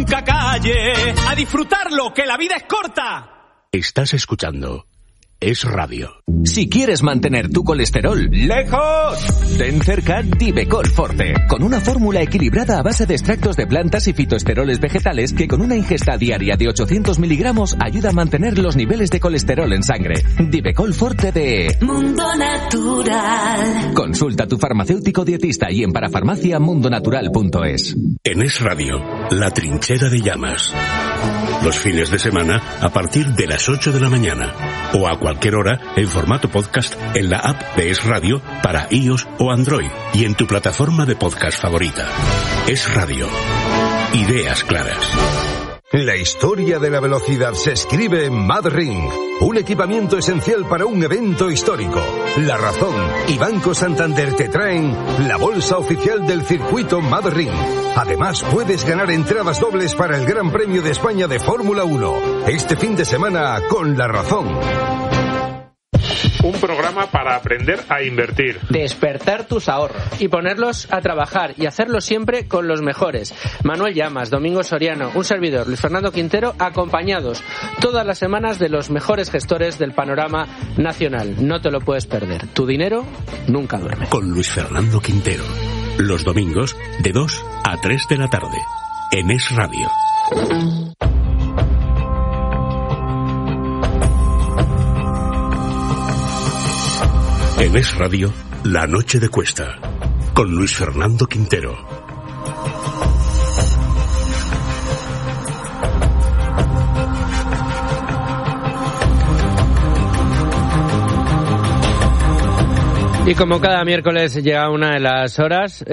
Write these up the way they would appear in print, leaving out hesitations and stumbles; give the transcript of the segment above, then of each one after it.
Calle, a disfrutarlo, que la vida es corta. Estás escuchando Es Radio. Si quieres mantener tu colesterol ¡lejos! ten cerca Divecol Forte, con una fórmula equilibrada a base de extractos de plantas y fitoesteroles vegetales que con una ingesta diaria de 800 miligramos ayuda a mantener los niveles de colesterol en sangre. Divecol Forte de Mundo Natural. Consulta a tu farmacéutico dietista y en parafarmaciamundonatural.es. En Es Radio, La Trinchera de Llamas. Los fines de semana a partir de las 8 de la mañana o a cualquier hora en formato podcast en la app de Es Radio para iOS o Android y en tu plataforma de podcast favorita. Es Radio. Ideas claras. La historia de la velocidad se escribe en MadRing, un equipamiento esencial para un evento histórico. La Razón y Banco Santander te traen la bolsa oficial del circuito MadRing. Además, puedes ganar entradas dobles para el Gran Premio de España de Fórmula 1, este fin de semana con La Razón. Un programa para aprender a invertir. Despertar tus ahorros y ponerlos a trabajar y hacerlo siempre con los mejores. Manuel Llamas, Domingo Soriano, un servidor, Luis Fernando Quintero, acompañados todas las semanas de los mejores gestores del panorama nacional. No te lo puedes perder. Tu dinero nunca duerme. Con Luis Fernando Quintero. Los domingos de 2 a 3 de la tarde. En Es Radio. En Es Radio, La Noche de Cuesta, con Luis Fernando Quintero. Y como cada miércoles llega una de las horas,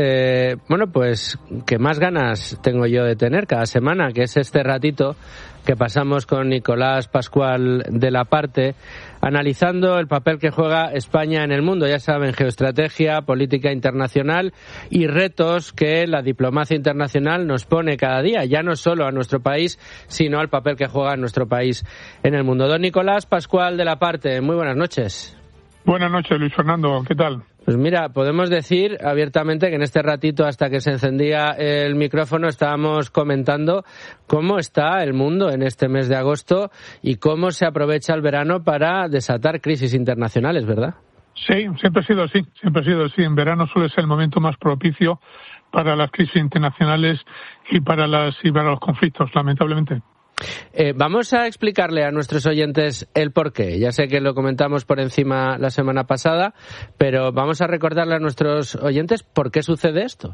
pues que más ganas tengo yo de tener cada semana, que es este ratito que pasamos con Nicolás Pascual de la Parte, analizando el papel que juega España en el mundo. Ya saben, geoestrategia, política internacional y retos que la diplomacia internacional nos pone cada día, ya no solo a nuestro país, sino al papel que juega nuestro país en el mundo. Don Nicolás Pascual de la Parte, muy buenas noches. Buenas noches, Luis Fernando, ¿qué tal? Pues mira, podemos decir abiertamente que en este ratito, hasta que se encendía el micrófono, estábamos comentando cómo está el mundo en este mes de agosto y cómo se aprovecha el verano para desatar crisis internacionales, ¿verdad? Sí, siempre ha sido así. En verano suele ser el momento más propicio para las crisis internacionales y para los conflictos, lamentablemente. Vamos a explicarle a nuestros oyentes el porqué. Ya sé que lo comentamos por encima la semana pasada, pero vamos a recordarle a nuestros oyentes por qué sucede esto.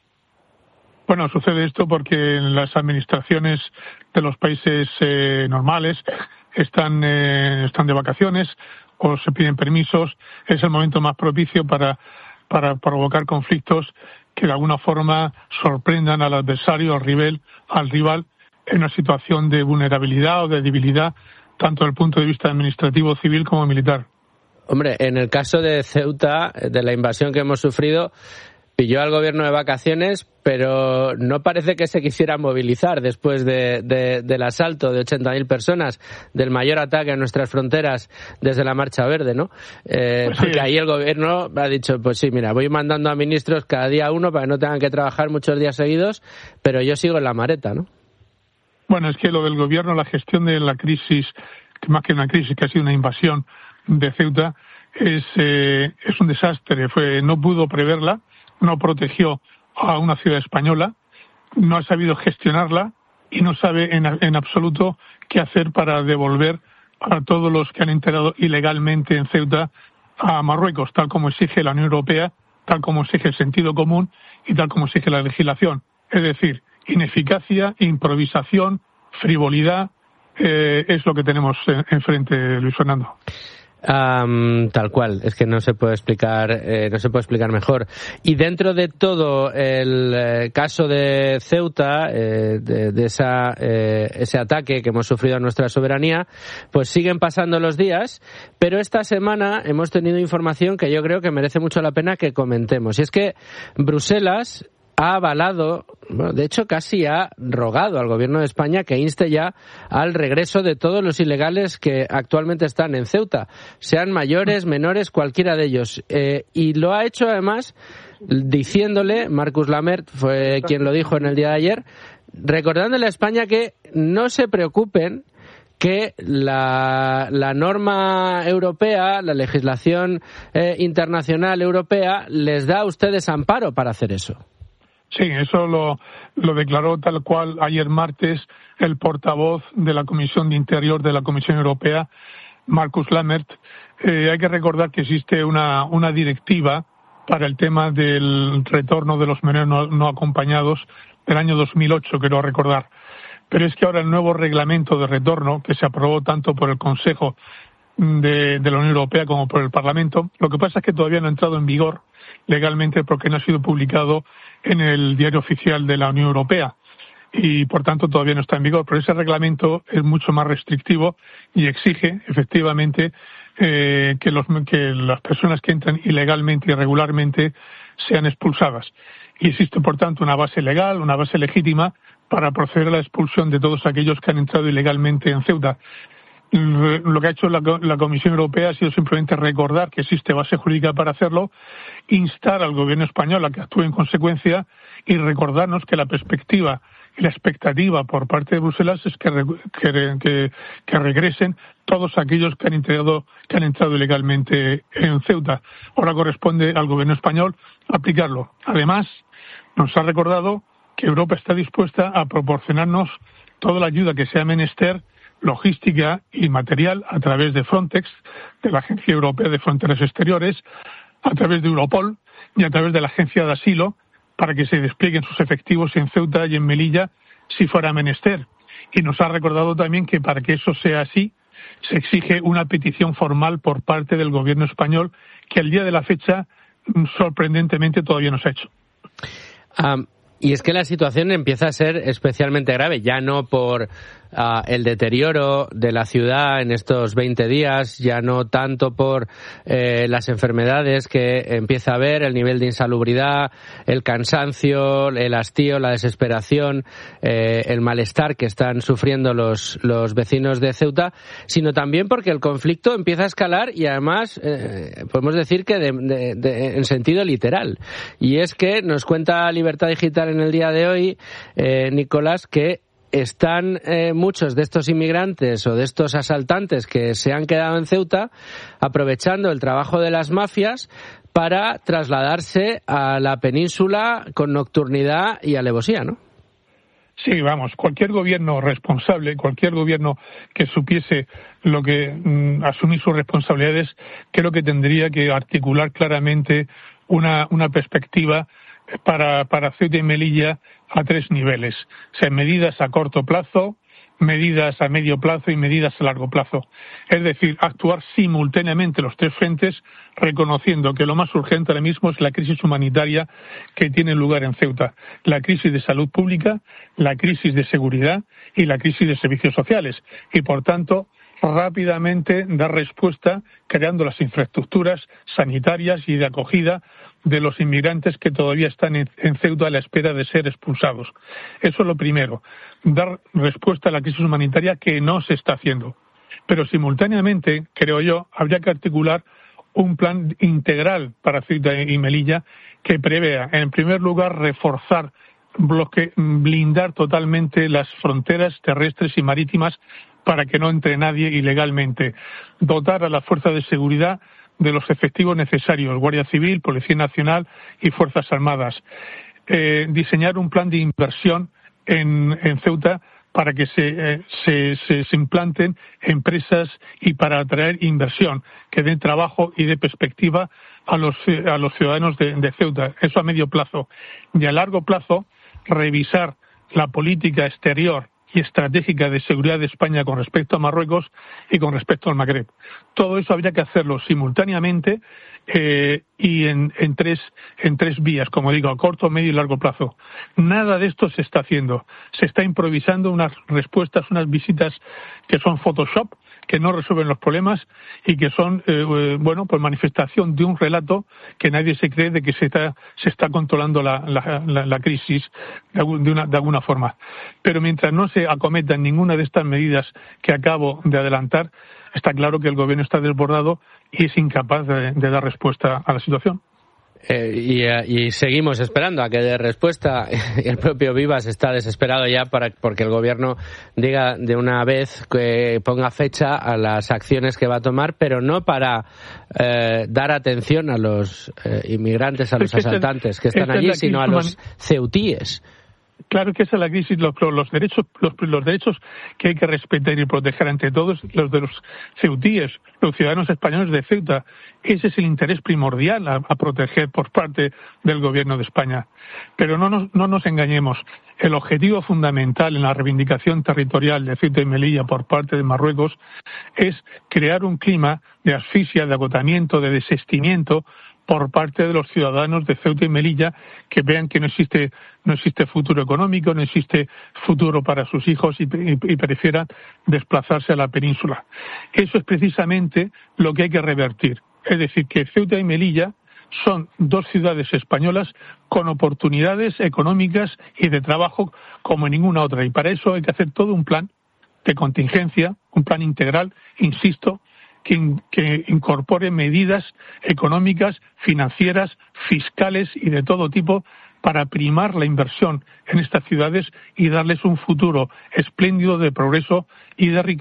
Bueno, sucede esto porque las administraciones de los países normales están de vacaciones o se piden permisos. Es el momento más propicio para provocar conflictos que de alguna forma sorprendan al adversario, al rival, en una situación de vulnerabilidad o de debilidad, tanto desde el punto de vista administrativo, civil como militar. Hombre, en el caso de Ceuta, de la invasión que hemos sufrido, pilló al gobierno de vacaciones, pero no parece que se quisiera movilizar después del asalto de 80.000 personas, del mayor ataque a nuestras fronteras desde la Marcha Verde, ¿no? Porque ahí el gobierno ha dicho, pues sí, mira, voy mandando a ministros cada día uno para que no tengan que trabajar muchos días seguidos, pero yo sigo en la mareta, ¿no? Bueno, es que lo del gobierno, la gestión de la crisis, que más que una crisis, que ha sido una invasión de Ceuta, es un desastre. No pudo preverla, no protegió a una ciudad española, no ha sabido gestionarla y no sabe en absoluto qué hacer para devolver a todos los que han entrado ilegalmente en Ceuta a Marruecos, tal como exige la Unión Europea, tal como exige el sentido común y tal como exige la legislación. Es decir, ineficacia, improvisación, frivolidad, es lo que tenemos enfrente, Luis Fernando. Tal cual, es que no se puede explicar mejor. Y dentro de todo el caso de Ceuta, ese ataque que hemos sufrido a nuestra soberanía, pues siguen pasando los días, pero esta semana hemos tenido información que yo creo que merece mucho la pena que comentemos. Y es que Bruselas ha avalado, bueno, de hecho casi ha rogado al gobierno de España que inste ya al regreso de todos los ilegales que actualmente están en Ceuta, sean mayores, menores, cualquiera de ellos. Y lo ha hecho además diciéndole, Marcus Lammert fue quien lo dijo en el día de ayer, recordándole a España que no se preocupen, que la norma europea, la legislación internacional europea, les da a ustedes amparo para hacer eso. Sí, eso lo declaró tal cual ayer martes el portavoz de la Comisión de Interior de la Comisión Europea, Markus Lammert. Hay que recordar que existe una directiva para el tema del retorno de los menores no acompañados del año 2008, quiero recordar. Pero es que ahora el nuevo reglamento de retorno, que se aprobó tanto por el Consejo de la Unión Europea como por el Parlamento, lo que pasa es que todavía no ha entrado en vigor legalmente porque no ha sido publicado en el Diario Oficial de la Unión Europea y por tanto todavía no está en vigor. Pero ese reglamento es mucho más restrictivo y exige efectivamente que las personas que entran ilegalmente y irregularmente sean expulsadas. Y existe por tanto una base legal, una base legítima para proceder a la expulsión de todos aquellos que han entrado ilegalmente en Ceuta. Lo que ha hecho la Comisión Europea ha sido simplemente recordar que existe base jurídica para hacerlo, instar al gobierno español a que actúe en consecuencia y recordarnos que la perspectiva y la expectativa por parte de Bruselas es que regresen todos aquellos que han entrado ilegalmente en Ceuta. Ahora corresponde al gobierno español aplicarlo. Además, nos ha recordado que Europa está dispuesta a proporcionarnos toda la ayuda que sea menester, logística y material, a través de Frontex, de la Agencia Europea de Fronteras Exteriores, a través de Europol y a través de la Agencia de Asilo, para que se desplieguen sus efectivos en Ceuta y en Melilla si fuera menester. Y nos ha recordado también que para que eso sea así, se exige una petición formal por parte del gobierno español, que al día de la fecha, sorprendentemente, todavía no se ha hecho. Y es que la situación empieza a ser especialmente grave, ya no por el deterioro de la ciudad en estos 20 días, ya no tanto por las enfermedades que empieza a haber, el nivel de insalubridad, el cansancio, el hastío, la desesperación, el malestar que están sufriendo los vecinos de Ceuta, sino también porque el conflicto empieza a escalar y además podemos decir que en sentido literal. Y es que nos cuenta Libertad Digital en el día de hoy, Nicolás, que están muchos de estos inmigrantes o de estos asaltantes que se han quedado en Ceuta aprovechando el trabajo de las mafias para trasladarse a la península con nocturnidad y alevosía, ¿no? Sí, vamos, cualquier gobierno responsable, cualquier gobierno que supiese lo que asumir sus responsabilidades, creo que tendría que articular claramente una perspectiva para Ceuta y Melilla a 3 niveles. O sea, medidas a corto plazo, medidas a medio plazo y medidas a largo plazo. Es decir, actuar simultáneamente los 3 frentes, reconociendo que lo más urgente ahora mismo es la crisis humanitaria que tiene lugar en Ceuta. La crisis de salud pública, la crisis de seguridad y la crisis de servicios sociales. Y, por tanto, rápidamente dar respuesta creando las infraestructuras sanitarias y de acogida de los inmigrantes que todavía están en Ceuta a la espera de ser expulsados. Eso es lo primero, dar respuesta a la crisis humanitaria que no se está haciendo. Pero simultáneamente, creo yo, habría que articular un plan integral para Ceuta y Melilla que prevea, en primer lugar, reforzar, blindar totalmente las fronteras terrestres y marítimas para que no entre nadie ilegalmente, dotar a las fuerzas de seguridad de los efectivos necesarios, Guardia Civil, Policía Nacional y Fuerzas Armadas. Diseñar un plan de inversión en Ceuta para que se implanten empresas y para atraer inversión, que den trabajo y dé perspectiva a los ciudadanos de Ceuta. Eso a medio plazo. Y a largo plazo, revisar la política exterior y estratégica de seguridad de España con respecto a Marruecos y con respecto al Magreb. Todo eso habría que hacerlo simultáneamente y en tres vías, como digo, a corto, medio y largo plazo. Nada de esto se está haciendo. Se está improvisando unas respuestas, unas visitas que son Photoshop, que no resuelven los problemas y que son, pues manifestación de un relato que nadie se cree de que se está controlando la crisis de alguna forma. Pero mientras no se acometan ninguna de estas medidas que acabo de adelantar, está claro que el gobierno está desbordado y es incapaz de dar respuesta a la situación. Y seguimos esperando a que dé respuesta. El propio Vivas está desesperado ya porque el gobierno diga de una vez, que ponga fecha a las acciones que va a tomar, pero no para dar atención a los inmigrantes, a los asaltantes que están allí, sino a los ceutíes. Claro que esa es la crisis, los derechos que hay que respetar y proteger ante todos, los de los ceutíes, los ciudadanos españoles de Ceuta. Ese es el interés primordial a proteger por parte del gobierno de España. Pero no nos engañemos. El objetivo fundamental en la reivindicación territorial de Ceuta y Melilla por parte de Marruecos es crear un clima de asfixia, de agotamiento, de desistimiento por parte de los ciudadanos de Ceuta y Melilla, que vean que no existe futuro económico, no existe futuro para sus hijos y prefieran desplazarse a la península. Eso es precisamente lo que hay que revertir. Es decir, que Ceuta y Melilla son dos ciudades españolas con oportunidades económicas y de trabajo como ninguna otra. Y para eso hay que hacer todo un plan de contingencia, un plan integral, insisto, que incorpore medidas económicas, financieras, fiscales y de todo tipo para primar la inversión en estas ciudades y darles un futuro espléndido de progreso y de riqueza.